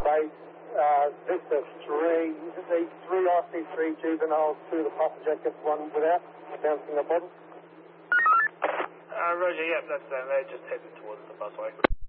base, Victor 3, the 3 RC3 juveniles to the pop objective, one without, bouncing the bottom. Roger, yeah, that's them. They're just heading towards the busway.